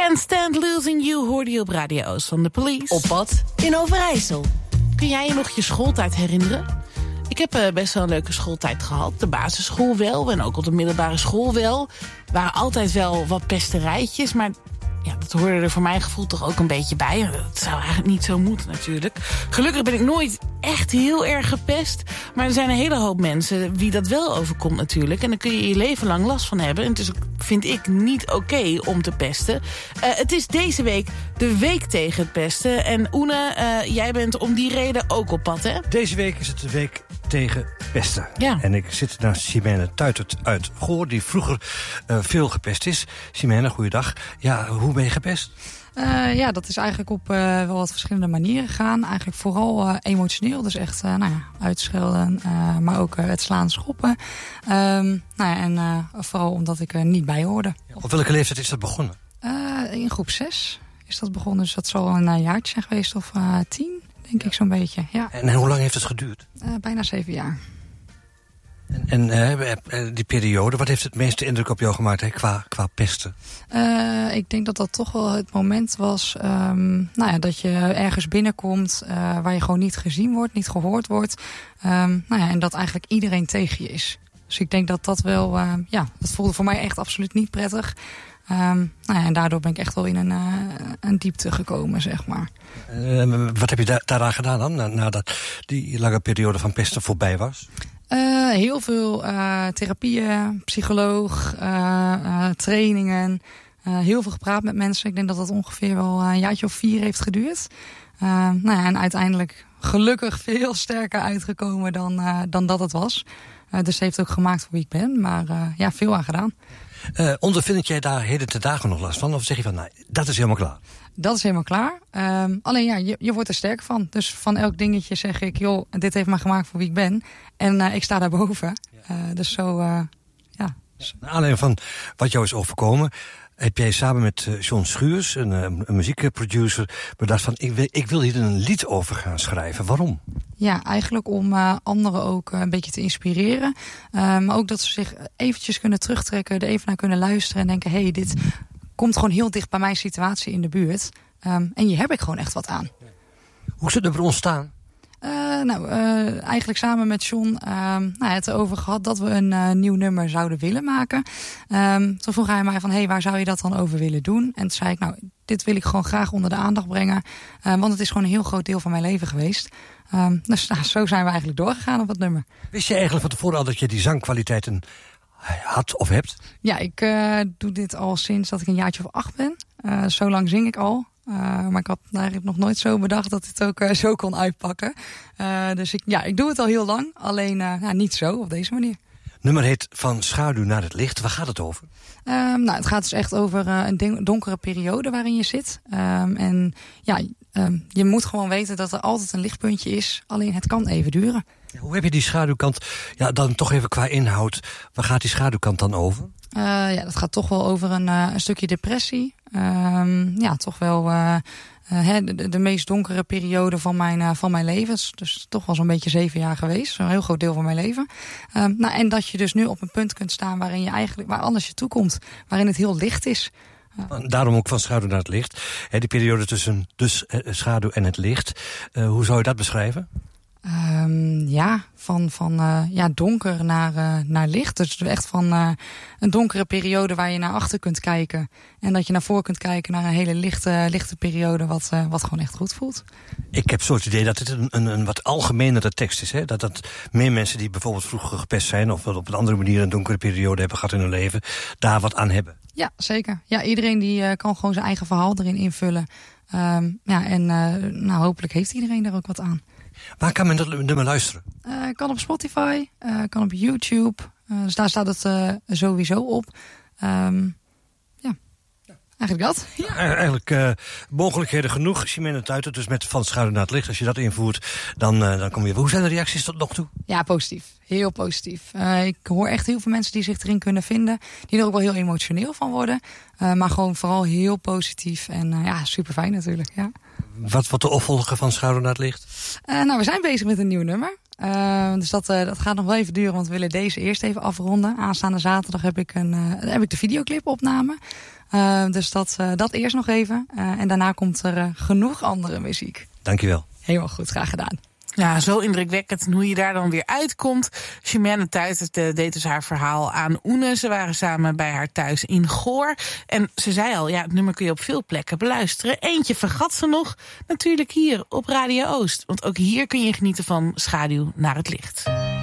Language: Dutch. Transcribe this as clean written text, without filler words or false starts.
Can't Stand Losing You hoorde je op Radio Oost van de Police. Op pad in Overijssel. Kun jij je nog je schooltijd herinneren? Ik heb best wel een leuke schooltijd gehad. De basisschool wel en ook op de middelbare school wel. Er waren altijd wel wat pesterijtjes, maar ja, dat hoorde er voor mijn gevoel toch ook een beetje bij. Dat zou eigenlijk niet zo moeten natuurlijk. Gelukkig ben ik nooit echt heel erg gepest. Maar er zijn een hele hoop mensen wie dat wel overkomt natuurlijk. En dan kun je je leven lang last van hebben. En het is ook, vind ik, niet oké om te pesten. Het is deze week de week tegen het pesten. En Oene, jij bent om die reden ook op pad, hè? Deze week is het de week tegen pesten. Ja. En ik zit naast Simene Tuitert uit Goor, die vroeger veel gepest is. Simene, goeiedag. Ja, hoe ben je gepest? Ja, dat is eigenlijk op wel wat verschillende manieren gegaan. Eigenlijk vooral emotioneel, dus echt uitschelden, maar ook het slaan, schoppen. En vooral omdat ik er niet bij hoorde. Op welke leeftijd is dat begonnen? In groep 6 is dat begonnen, dus dat zal een jaartje zijn geweest of 10, denk ik zo'n beetje. Ja. En hoe lang heeft het geduurd? Bijna 7 jaar. En die periode, wat heeft het meeste indruk op jou gemaakt qua pesten? Ik denk dat dat toch wel het moment was dat je ergens binnenkomt waar je gewoon niet gezien wordt, niet gehoord wordt. En dat eigenlijk iedereen tegen je is. Dus ik denk dat dat wel, dat voelde voor mij echt absoluut niet prettig. En daardoor ben ik echt wel in een diepte gekomen, zeg maar. Wat heb je daaraan gedaan dan, nadat die lange periode van pesten voorbij was? Heel veel therapieën, psycholoog, trainingen. Heel veel gepraat met mensen. Ik denk dat dat ongeveer wel een jaartje of 4 heeft geduurd. En uiteindelijk gelukkig veel sterker uitgekomen dan dat het was. Dus het heeft ook gemaakt voor wie ik ben. Maar veel aan gedaan. Ondervind jij daar heden te dagen nog last van? Of zeg je van, dat is helemaal klaar? Dat is helemaal klaar. Alleen je wordt er sterk van. Dus van elk dingetje zeg ik, joh, dit heeft me gemaakt voor wie ik ben. En ik sta daarboven. Dus zo, ja. Naar aanleiding van wat jou is overkomen, heb jij samen met John Schuurs, een muziekproducer, bedacht van, ik wil hier een lied over gaan schrijven. Waarom? Ja, eigenlijk om anderen ook een beetje te inspireren. Maar ook dat ze zich eventjes kunnen terugtrekken, er even naar kunnen luisteren en denken, hey, dit komt gewoon heel dicht bij mijn situatie in de buurt. En hier heb ik gewoon echt wat aan. Hoe is het er ontstaan? Eigenlijk samen met John het erover gehad dat we een nieuw nummer zouden willen maken. Toen vroeg hij mij van, hey, waar zou je dat dan over willen doen? En toen zei ik, dit wil ik gewoon graag onder de aandacht brengen. Want het is gewoon een heel groot deel van mijn leven geweest. Dus zo zijn we eigenlijk doorgegaan op het nummer. Wist je eigenlijk van tevoren al dat je die zangkwaliteiten had of hebt? Ja, ik doe dit al sinds dat ik een jaartje of 8 ben. Zo lang zing ik al. Maar ik had eigenlijk nog nooit zo bedacht dat het ook zo kon uitpakken. Dus ik doe het al heel lang. Alleen niet zo, op deze manier. Nummer heet Van Schaduw naar het Licht. Waar gaat het over? Het gaat dus echt over een donkere periode waarin je zit. Je moet gewoon weten dat er altijd een lichtpuntje is. Alleen het kan even duren. Hoe heb je die schaduwkant, dan toch even qua inhoud, waar gaat die schaduwkant dan over? Dat gaat toch wel over een stukje depressie. Toch wel de meest donkere periode van mijn leven. Dus toch wel zo'n beetje 7 jaar geweest. Zo'n heel groot deel van mijn leven. En dat je dus nu op een punt kunt staan waarin je eigenlijk, waar alles je toekomt. Waarin het heel licht is. Daarom ook van schaduw naar het licht. Die periode tussen dus schaduw en het licht. Hoe zou je dat beschrijven? Van donker naar licht. Dus echt van een donkere periode waar je naar achter kunt kijken. En dat je naar voren kunt kijken naar een hele lichte periode wat gewoon echt goed voelt. Ik heb zo het idee dat het een wat algemenere tekst is. Hè? Dat meer mensen die bijvoorbeeld vroeger gepest zijn of op een andere manier een donkere periode hebben gehad in hun leven, daar wat aan hebben. Ja, zeker. Ja, iedereen die kan gewoon zijn eigen verhaal erin invullen. Hopelijk heeft iedereen daar ook wat aan. Waar kan men dat nummer luisteren? Kan op Spotify, kan op YouTube. Dus daar staat het sowieso op. Eigenlijk dat. Ja. Eigenlijk mogelijkheden genoeg. Simene Tuitert, dus met Van Schaduw naar het Licht. Als je dat invoert, dan kom je. Hoe zijn de reacties tot nog toe? Ja, positief. Heel positief. Ik hoor echt heel veel mensen die zich erin kunnen vinden. Die er ook wel heel emotioneel van worden. Maar gewoon vooral heel positief. En super fijn natuurlijk. Ja. Wat wordt de opvolger van Schaduw naar het Licht? We zijn bezig met een nieuw nummer. Dus dat gaat nog wel even duren, want we willen deze eerst even afronden. Aanstaande zaterdag heb ik de videoclipopname. Dus dat eerst nog even. En daarna komt er genoeg andere muziek. Dankjewel. Helemaal goed, graag gedaan. Ja, zo indrukwekkend hoe je daar dan weer uitkomt. Chimène Tuitert deed dus haar verhaal aan Oene. Ze waren samen bij haar thuis in Goor. En ze zei al, het nummer kun je op veel plekken beluisteren. Eentje vergat ze nog, natuurlijk hier op Radio Oost. Want ook hier kun je genieten van Schaduw naar het licht.